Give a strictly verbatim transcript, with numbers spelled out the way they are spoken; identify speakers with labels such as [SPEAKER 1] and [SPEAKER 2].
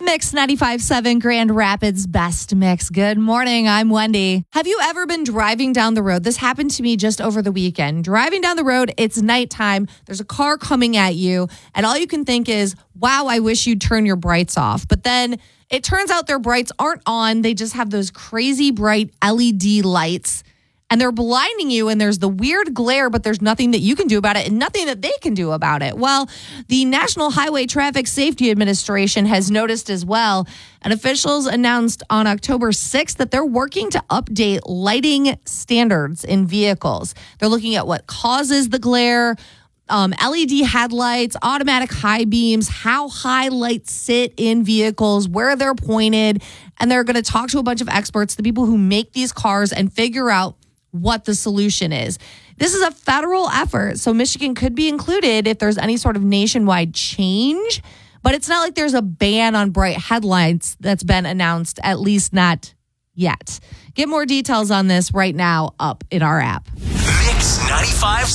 [SPEAKER 1] Mix ninety-five point seven Grand Rapids Best Mix. Good morning. I'm Wendy. Have you ever been driving down the road? This happened to me just over the weekend. Driving down the road, it's nighttime. There's a car coming at you, and all you can think is, wow, I wish you'd turn your brights off. But then it turns out their brights aren't on. They just have those crazy bright L E D lights, and they're blinding you, and there's the weird glare, but there's nothing that you can do about it and nothing that they can do about it. Well, the National Highway Traffic Safety Administration has noticed as well, and officials announced on October sixth that they're working to update lighting standards in vehicles. They're looking at what causes the glare, Um, L E D headlights, automatic high beams, how high lights sit in vehicles, where they're pointed, and they're going to talk to a bunch of experts, the people who make these cars, and figure out what the solution is. This is a federal effort, so Michigan could be included if there's any sort of nationwide change, but it's not like there's a ban on bright headlights that's been announced, at least not yet. Get more details on this right now up in our app.
[SPEAKER 2] Mix ninety-five point